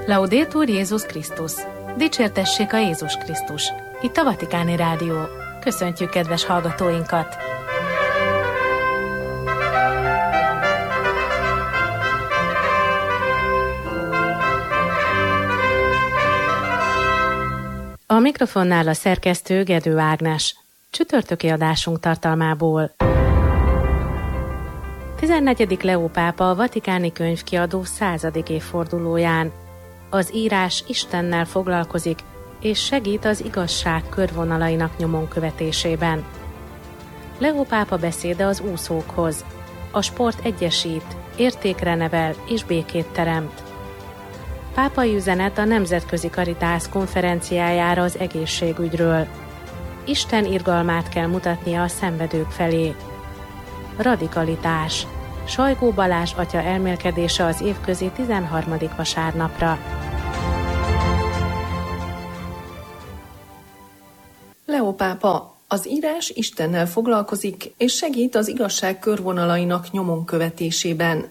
Laudetur Jézus Krisztus! Dicsértessék a Jézus Krisztus! Itt a Vatikáni Rádió. Köszöntjük kedves hallgatóinkat! A mikrofonnál a szerkesztő Gedő Ágnes. Csütörtöki adásunk tartalmából. 14. Leó pápa a Vatikáni Könyvkiadó 100. évfordulóján. Az írás Istennel foglalkozik, és segít az igazság körvonalainak nyomon követésében. Leó pápa beszéde az úszókhoz. A sport egyesít, értékre nevel és békét teremt. Pápai üzenet a Nemzetközi Caritas konferenciájára az egészségügyről. Isten irgalmát kell mutatnia a szenvedők felé. Radikalitás. Sajgó Balázs atya elmélkedése az évközi 13. vasárnapra. Leó pápa, az írás Istennel foglalkozik, és segít az igazság körvonalainak nyomon követésében.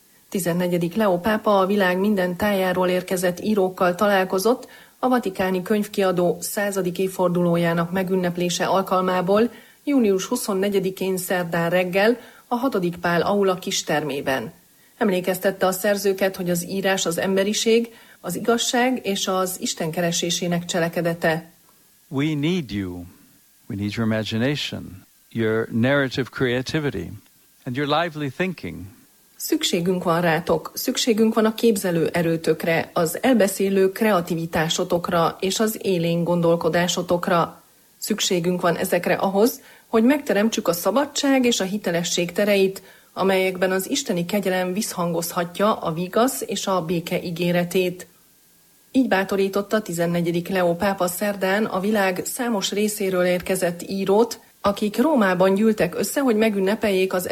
14. Leó pápa a világ minden tájáról érkezett írókkal találkozott a Vatikáni Könyvkiadó 100. évfordulójának megünneplése alkalmából június 24-én szerdán reggel a 6. Pál aula kistermében. Emlékeztette a szerzőket, hogy az írás az emberiség, az igazság és az Isten keresésének cselekedete. We need you. We need your imagination, your narrative creativity, and your lively thinking. Szükségünk van rátok, szükségünk van a képzelő erőtökre, az elbeszélő kreativitásotokra és az élénk gondolkodásotokra. Szükségünk van ezekre ahhoz, hogy megteremtsük a szabadság és a hitelesség tereit, amelyekben az isteni kegyelem visszhangozhatja a vigasz és a béke ígéretét. Így bátorította 14. Leó pápa szerdán a világ számos részéről érkezett írót, akik Rómában gyűltek össze, hogy megünnepeljék az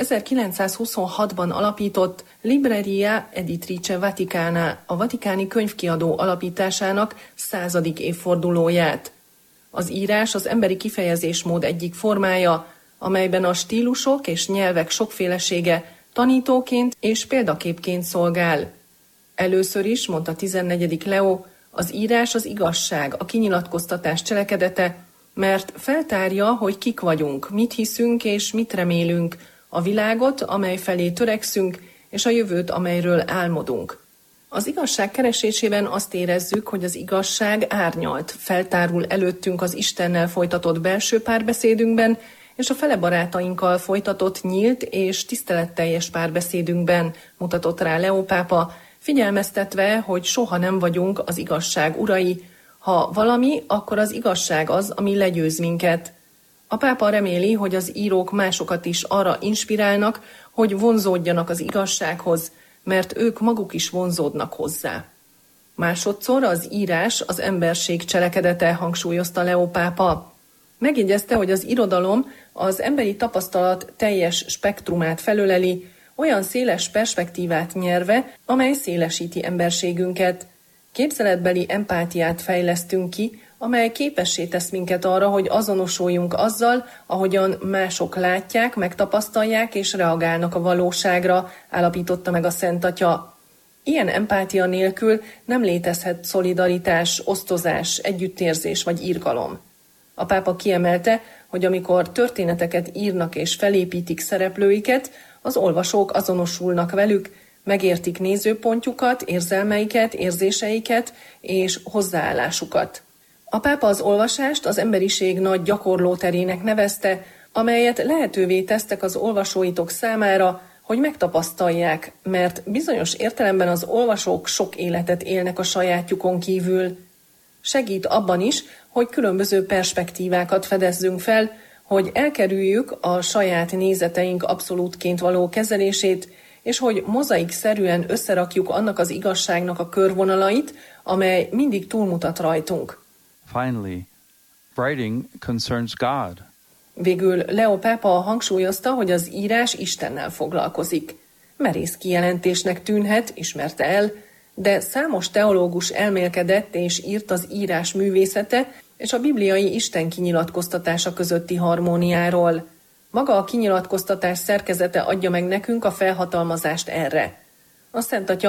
1926-ban alapított Libreria Editrice Vaticana, a Vatikáni Könyvkiadó alapításának 100. évfordulóját. Az írás az emberi kifejezésmód egyik formája, amelyben a stílusok és nyelvek sokfélesége tanítóként és példaképként szolgál. Először is, mondta 14. Leó, az írás az igazság, a kinyilatkoztatás cselekedete, mert feltárja, hogy kik vagyunk, mit hiszünk és mit remélünk, a világot, amely felé törekszünk, és a jövőt, amelyről álmodunk. Az igazság keresésében azt érezzük, hogy az igazság árnyalt, feltárul előttünk az Istennel folytatott belső párbeszédünkben, és a fele barátainkkal folytatott nyílt és tiszteletteljes párbeszédünkben, mutatott rá Leó pápa, figyelmeztetve, hogy soha nem vagyunk az igazság urai. Ha valami, akkor az igazság az, ami legyőz minket. A pápa reméli, hogy az írók másokat is arra inspirálnak, hogy vonzódjanak az igazsághoz, mert ők maguk is vonzódnak hozzá. Másodszor az írás az emberség cselekedete, hangsúlyozta Leó pápa. Megjegyezte, hogy az irodalom az emberi tapasztalat teljes spektrumát felöleli, olyan széles perspektívát nyerve, amely szélesíti emberségünket. Képzeletbeli empátiát fejlesztünk ki, amely képessé tesz minket arra, hogy azonosuljunk azzal, ahogyan mások látják, megtapasztalják és reagálnak a valóságra, állapította meg a Szent Atya. Ilyen empátia nélkül nem létezhet szolidaritás, osztozás, együttérzés vagy irgalom. A pápa kiemelte, hogy amikor történeteket írnak és felépítik szereplőiket, az olvasók azonosulnak velük, megértik nézőpontjukat, érzelmeiket, érzéseiket és hozzáállásukat. A pápa az olvasást az emberiség nagy gyakorlóterének nevezte, amelyet lehetővé tesztek az olvasóitok számára, hogy megtapasztalják, mert bizonyos értelemben az olvasók sok életet élnek a sajátjukon kívül. Segít abban is, hogy különböző perspektívákat fedezzünk fel, hogy elkerüljük a saját nézeteink abszolútként való kezelését, és hogy mozaikszerűen összerakjuk annak az igazságnak a körvonalait, amely mindig túlmutat rajtunk. Finally, writing concerns God. Végül Leó pápa hangsúlyozta, hogy az írás Istennel foglalkozik. Merész kijelentésnek tűnhet, ismerte el, de számos teológus elmélkedett és írt az írás művészete és a bibliai Isten kinyilatkoztatása közötti harmóniáról. Maga a kinyilatkoztatás szerkezete adja meg nekünk a felhatalmazást erre. A Szent Atya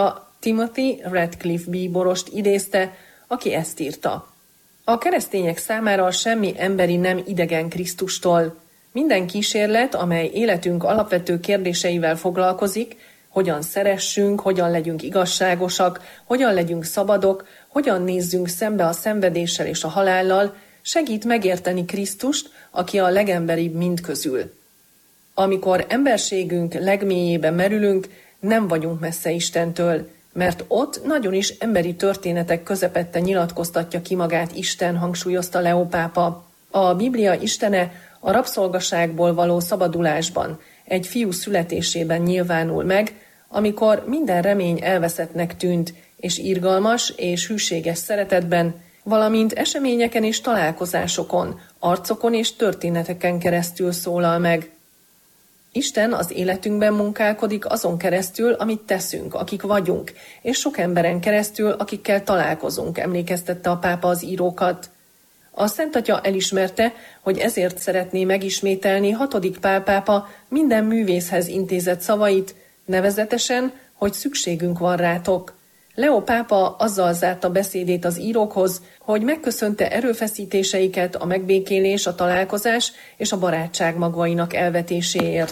Timothy Radcliffe bíborost idézte, aki ezt írta. A keresztények számára semmi emberi nem idegen Krisztustól. Minden kísérlet, amely életünk alapvető kérdéseivel foglalkozik, hogyan szeressünk, hogyan legyünk igazságosak, hogyan legyünk szabadok, hogyan nézzünk szembe a szenvedéssel és a halállal, segít megérteni Krisztust, aki a legemberibb mindközül. Amikor emberségünk legmélyébe merülünk, nem vagyunk messze Istentől, mert ott nagyon is emberi történetek közepette nyilatkoztatja ki magát Isten, hangsúlyozta Leó pápa. A Biblia Istene a rabszolgaságból való szabadulásban, egy fiú születésében nyilvánul meg, amikor minden remény elveszettnek tűnt, és irgalmas és hűséges szeretetben, valamint eseményeken és találkozásokon, arcokon és történeteken keresztül szólal meg. Isten az életünkben munkálkodik azon keresztül, amit teszünk, akik vagyunk, és sok emberen keresztül, akikkel találkozunk, emlékeztette a pápa az írókat. A Szent Atya elismerte, hogy ezért szeretné megismételni 6. Pál pápa minden művészhez intézett szavait, nevezetesen, hogy szükségünk van rátok. Leó pápa azzal zárta beszédét az írókhoz, hogy megköszönte erőfeszítéseiket a megbékélés, a találkozás és a barátság magvainak elvetéséért.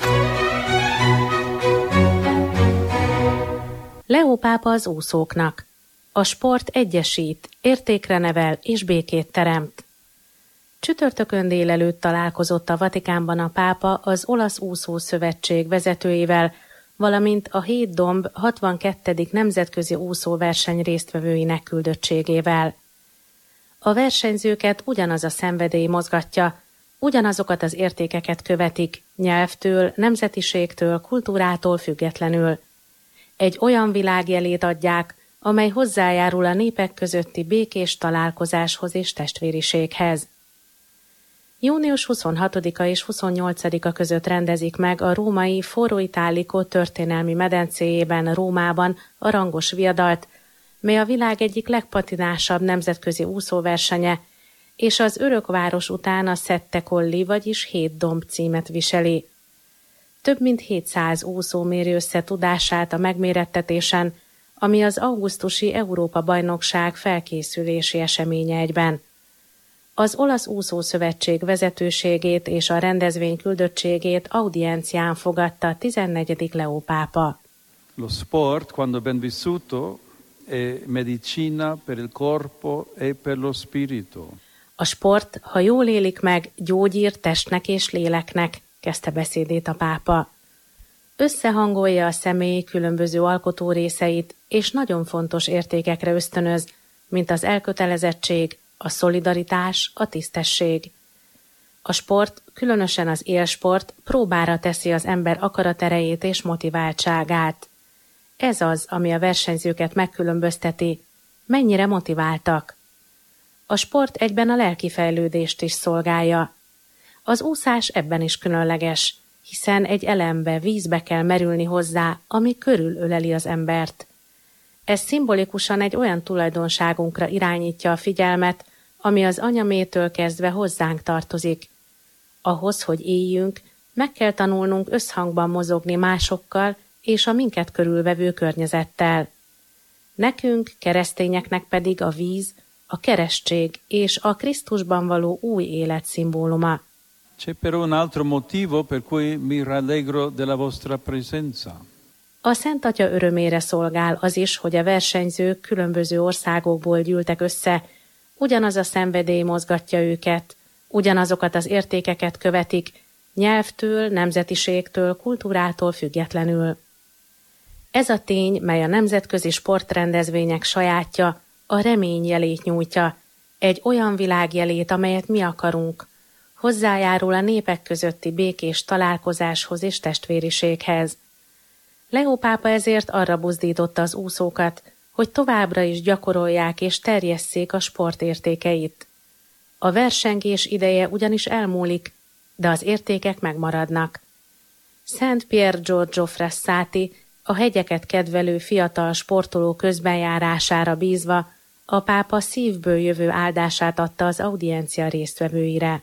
Leó pápa az úszóknak. A sport egyesít, értékre nevel és békét teremt. Csütörtökön délelőtt találkozott a Vatikánban a pápa az Olasz Úszószövetség vezetőivel, valamint a 7 domb 62. nemzetközi úszóverseny résztvevőinek küldöttségével. A versenyzőket ugyanaz a szenvedély mozgatja, ugyanazokat az értékeket követik, nyelvtől, nemzetiségtől, kultúrától függetlenül. Egy olyan világjelét adják, amely hozzájárul a népek közötti békés találkozáshoz és testvériséghez. Június 26-a és 28-a között rendezik meg a római Foro Italico történelmi medencéjében, Rómában a rangos viadalt, mely a világ egyik legpatinásabb nemzetközi úszóversenye, és az örökváros után a Sette Colli, vagyis 7 domb címet viseli. Több mint 700 úszó méri össze tudását a megmérettetésen, ami az augusztusi Európa-bajnokság felkészülési eseménye egyben. Az Olasz Úszószövetség vezetőségét és a rendezvény küldöttségét audiencián fogadta a 14. Leó pápa. Lo sport, quando ben vissuto, è medicina per il corpo e per lo spirito. A sport, ha jól élik meg, gyógyír testnek és léleknek, kezdte beszédét a pápa. Összehangolja a személy különböző alkotó részeit, és nagyon fontos értékekre ösztönöz, mint az elkötelezettség, a szolidaritás, a tisztesség. A sport, különösen az élsport próbára teszi az ember akaraterejét és motiváltságát. Ez az, ami a versenyzőket megkülönbözteti, mennyire motiváltak. A sport egyben a lelki fejlődést is szolgálja. Az úszás ebben is különleges, hiszen egy elembe, vízbe kell merülni hozzá, ami körülöleli az embert. Ez szimbolikusan egy olyan tulajdonságunkra irányítja a figyelmet, ami az anyamétől kezdve hozzánk tartozik. Ahhoz, hogy éljünk, meg kell tanulnunk összhangban mozogni másokkal és a minket körülvevő környezettel. Nekünk, keresztényeknek pedig a víz, a keresztség és a Krisztusban való új élet szimbóluma. C'è però un altro motivo per cui mi rallegro della vostra presenza. A Szent Atya örömére szolgál az is, hogy a versenyzők különböző országokból gyűltek össze, ugyanaz a szenvedély mozgatja őket, ugyanazokat az értékeket követik, nyelvtől, nemzetiségtől, kultúrától függetlenül. Ez a tény, mely a nemzetközi sportrendezvények sajátja, a remény jelét nyújtja, egy olyan világjelét, amelyet mi akarunk, hozzájárul a népek közötti békés találkozáshoz és testvériséghez. Leó pápa ezért arra buzdította az úszókat, hogy továbbra is gyakorolják és terjesszék a sport értékeit. A versengés ideje ugyanis elmúlik, de az értékek megmaradnak. Szent Pier Giorgio Frassati, a hegyeket kedvelő fiatal sportoló közbenjárására bízva, a pápa szívből jövő áldását adta az audiencia résztvevőire.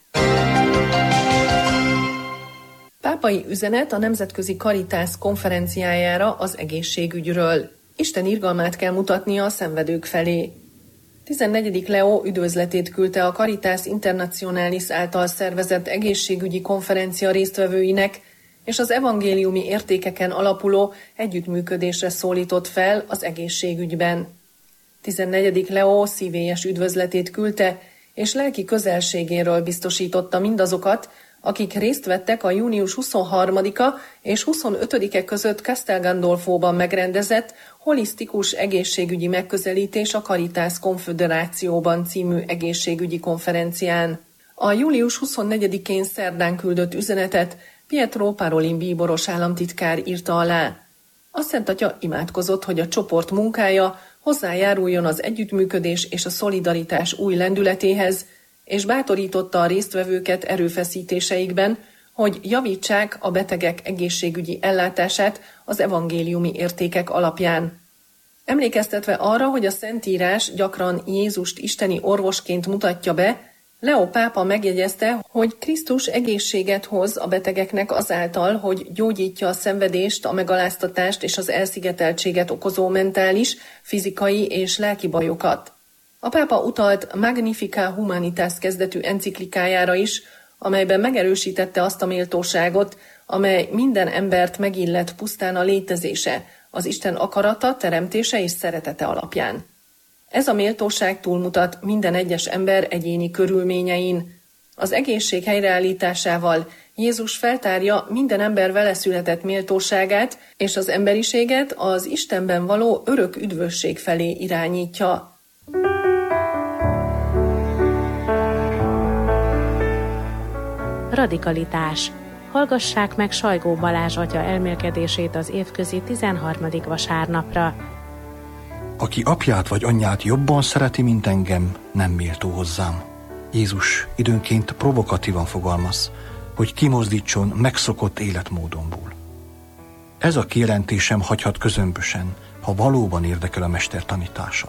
Pápai üzenet a Nemzetközi Caritas konferenciájára az egészségügyről. Isten irgalmát kell mutatnia a szenvedők felé. 14. Leó üdvözletét küldte a Caritas Internationalis által szervezett egészségügyi konferencia résztvevőinek, és az evangéliumi értékeken alapuló együttműködésre szólított fel az egészségügyben. 14. Leó szívélyes üdvözletét küldte, és lelki közelségéről biztosította mindazokat, akik részt vettek a június 23-a és 25-e között Castel Gandolfóban megrendezett Holisztikus egészségügyi megközelítés a Caritas Konföderációban című egészségügyi konferencián. A július 24-én szerdán küldött üzenetet Pietro Parolin bíboros államtitkár írta alá. A Szent Atya imádkozott, hogy a csoport munkája hozzájáruljon az együttműködés és a szolidaritás új lendületéhez, és bátorította a résztvevőket erőfeszítéseikben, hogy javítsák a betegek egészségügyi ellátását az evangéliumi értékek alapján. Emlékeztetve arra, hogy a Szentírás gyakran Jézust isteni orvosként mutatja be, Leó pápa megjegyezte, hogy Krisztus egészséget hoz a betegeknek azáltal, hogy gyógyítja a szenvedést, a megaláztatást és az elszigeteltséget okozó mentális, fizikai és lelki bajokat. A pápa utalt Magnifica Humanitas kezdetű enciklikájára is, amelyben megerősítette azt a méltóságot, amely minden embert megillet pusztán a létezése, az Isten akarata, teremtése és szeretete alapján. Ez a méltóság túlmutat minden egyes ember egyéni körülményein. Az egészség helyreállításával Jézus feltárja minden ember vele született méltóságát, és az emberiséget az Istenben való örök üdvösség felé irányítja. Radikalitás. Hallgassák meg Sajgó Balázs atya elmélkedését az évközi 13. vasárnapra. Aki apját vagy anyját jobban szereti, mint engem, nem méltó hozzám. Jézus időnként provokatívan fogalmaz, hogy kimozdítson megszokott életmódomból. Ez a kijelentésem hagyhat közömbösen, ha valóban érdekel a mester tanítása.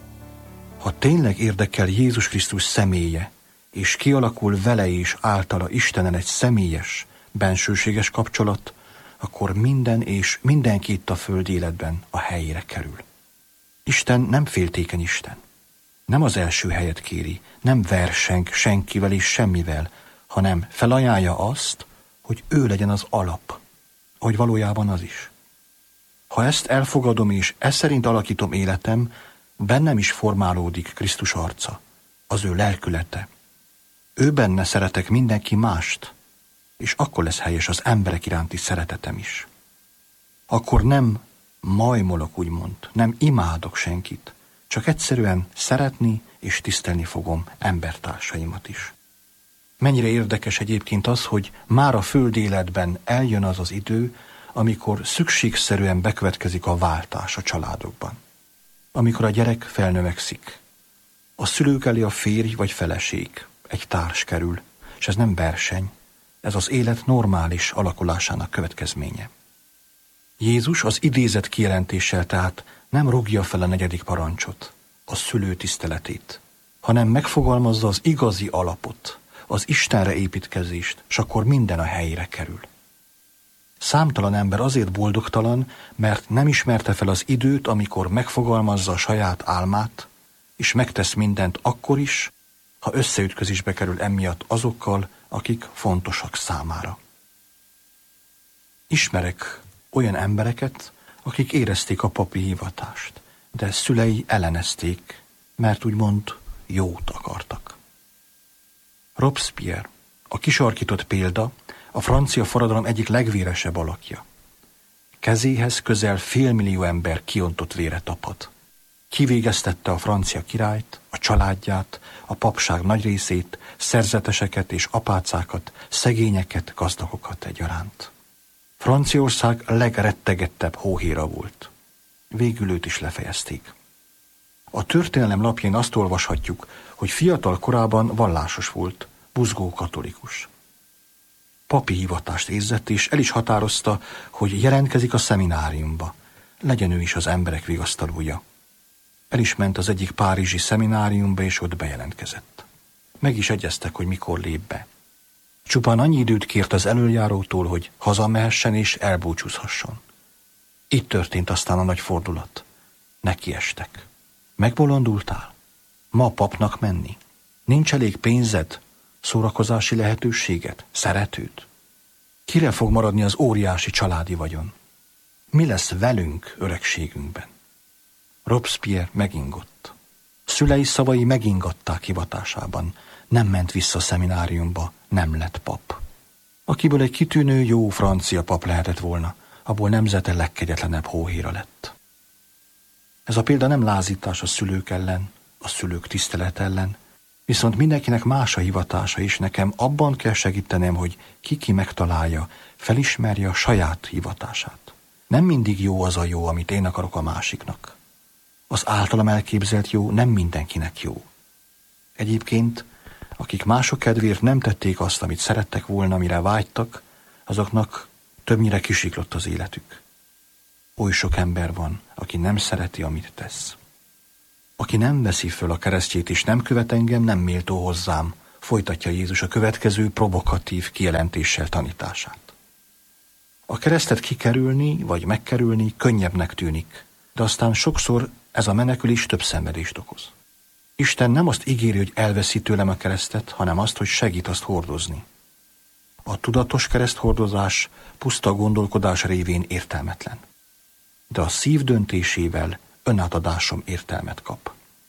Ha tényleg érdekel Jézus Krisztus személye, és kialakul vele és általa Istennel egy személyes, bensőséges kapcsolat, akkor minden és mindenki itt a földi életben a helyére kerül. Isten nem féltékeny Isten. Nem az első helyet kéri, nem verseng senkivel és semmivel, hanem felajánlja azt, hogy ő legyen az alap, hogy valójában az is. Ha ezt elfogadom és ez szerint alakítom életem, bennem is formálódik Krisztus arca, az ő lelkülete. Ő benne szeretek mindenki mást, és akkor lesz helyes az emberek iránti szeretetem is. Akkor nem majmolok, úgymond, nem imádok senkit, csak egyszerűen szeretni és tisztelni fogom embertársaimat is. Mennyire érdekes egyébként az, hogy már a földi életben eljön az az idő, amikor szükségszerűen bekövetkezik a váltás a családokban. Amikor a gyerek felnövekszik, a szülők elé a férj vagy feleség, egy társ kerül, és ez nem verseny, ez az élet normális alakulásának következménye. Jézus az idézett kijelentéssel tehát nem rúgja fel a 4. parancsot, a szülő tiszteletét, hanem megfogalmazza az igazi alapot, az Istenre építkezést, s akkor minden a helyére kerül. Számtalan ember azért boldogtalan, mert nem ismerte fel az időt, amikor megfogalmazza a saját álmát, és megtesz mindent akkor is, ha összeütközésbe kerül emiatt azokkal, akik fontosak számára. Ismerek olyan embereket, akik érezték a papi hivatást, de szülei ellenezték, mert úgymond jót akartak. Robespierre, a kisarkított példa, a francia forradalom egyik legvéresebb alakja. Kezéhez közel 500 000 ember kiontott vére tapad. Kivégeztette a francia királyt, a családját, a papság nagy részét, szerzeteseket és apácákat, szegényeket, gazdagokat egyaránt. Franciaország legrettegettebb hóhéra volt. Végül őt is lefejezték. A történelem lapján azt olvashatjuk, hogy fiatal korában vallásos volt, buzgó katolikus. Papi hivatást érzett, és el is határozta, hogy jelentkezik a szemináriumba, legyen ő is az emberek vigasztalója. El is ment az egyik párizsi szemináriumba, és ott bejelentkezett. Meg is egyeztek, hogy mikor lép be. Csupán annyi időt kért az elöljárótól, hogy hazamehessen és elbúcsúzhasson. Itt történt aztán a nagy fordulat. Nekiestek. Megbolondultál? Ma papnak menni? Nincs elég pénzed, szórakozási lehetőséged, szeretőd? Kire fog maradni az óriási családi vagyon? Mi lesz velünk öregségünkben? Robespierre megingott. Szülei szavai megingatták hivatásában. Nem ment vissza a szemináriumba, nem lett pap. Akiből egy kitűnő, jó francia pap lehetett volna, abból nemzete legkegyetlenebb hóhéra lett. Ez a példa nem lázítás a szülők ellen, a szülők tisztelet ellen, viszont mindenkinek más a hivatása is, nekem abban kell segítenem, hogy ki megtalálja, felismerje a saját hivatását. Nem mindig jó az a jó, amit én akarok a másiknak. Az általam elképzelt jó nem mindenkinek jó. Egyébként, akik mások kedvéért nem tették azt, amit szerettek volna, amire vágytak, azoknak többnyire kisiklott az életük. Oly sok ember van, aki nem szereti, amit tesz. Aki nem veszi föl a keresztjét és nem követ engem, nem méltó hozzám, folytatja Jézus a következő provokatív kijelentéssel tanítását. A keresztet kikerülni vagy megkerülni könnyebbnek tűnik, de aztán sokszor ez a menekülés több szenvedést okoz. Isten nem azt ígéri, hogy elveszi tőlem a keresztet, hanem azt, hogy segít azt hordozni. A tudatos kereszthordozás puszta gondolkodás révén értelmetlen, de a szív döntésével önátadásom értelmet kap.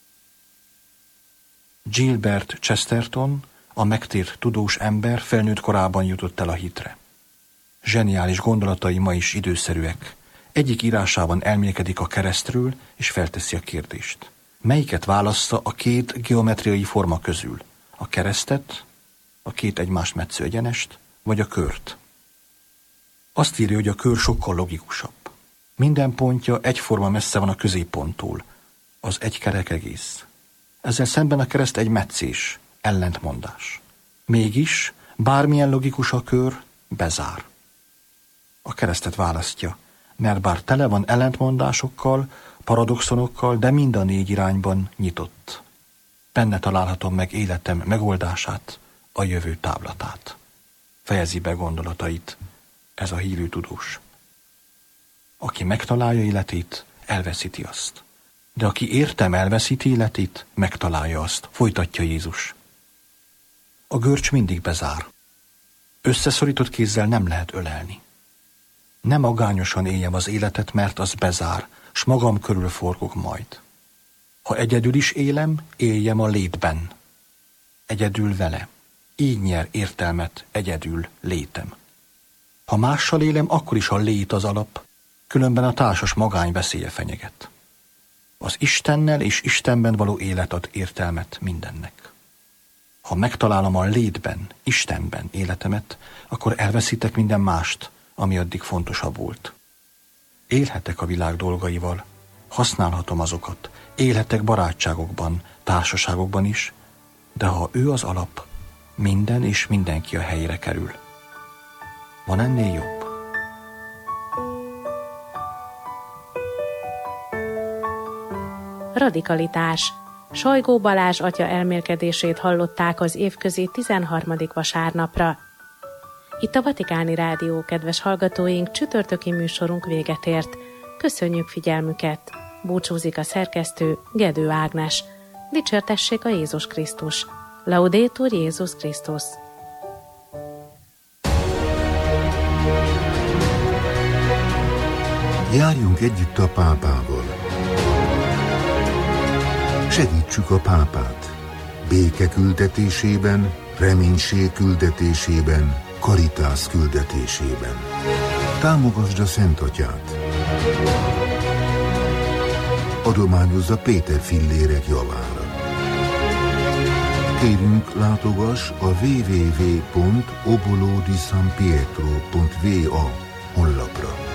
Gilbert Chesterton, a megtért tudós ember felnőtt korában jutott el a hitre. Zseniális gondolatai ma is időszerűek. Egyik írásában elmélkedik a keresztről, és felteszi a kérdést. Melyiket válassza a két geometriai forma közül? A keresztet, a két egymást metsző egyenest, vagy a kört? Azt írja, hogy a kör sokkal logikusabb. Minden pontja egyforma messze van a középponttól, az egy kerek egész. Ezzel szemben a kereszt egy metszés, ellentmondás. Mégis, bármilyen logikus a kör, bezár. A keresztet választja, mert bár tele van ellentmondásokkal, paradoxonokkal, de mind a négy irányban nyitott. Benne találhatom meg életem megoldását, a jövő távlatát. Fejezi be gondolatait ez a hívő tudós. Aki megtalálja életét, elveszíti azt. De aki értem elveszíti életét, megtalálja azt, folytatja Jézus. A görcs mindig bezár. Összeszorított kézzel nem lehet ölelni. Nem magányosan éljem az életet, mert az bezár, s magam körül forgok majd. Ha egyedül is élem, éljem a létben. Egyedül vele. Így nyer értelmet egyedül létem. Ha mással élem, akkor is a lét az alap, különben a társas magány veszélye fenyeget. Az Istennel és Istenben való élet ad értelmet mindennek. Ha megtalálom a létben, Istenben életemet, akkor elveszítek minden mást, ami addig fontosabb volt. Élhetek a világ dolgaival, használhatom azokat, élhetek barátságokban, társaságokban is, de ha ő az alap, minden és mindenki a helyére kerül. Van ennél jobb? Radikalitás. Sajgó Balázs atya elmélkedését hallották az évközi 13. vasárnapra. Itt a Vatikáni Rádió, kedves hallgatóink, csütörtöki műsorunk véget ért. Köszönjük figyelmüket! Búcsúzik a szerkesztő, Gedő Ágnes. Dicsértessék a Jézus Krisztus! Laudetur Jézus Krisztus! Járjunk együtt a pápával. Segítsük a pápát. Béke küldetésében, reménység küldetésében, karitász küldetésében. Támogasd a Szent Atyát. Adományozza Péter fillérek javára. Kérünk, látogass a www.obolodisanpietro.va honlapra.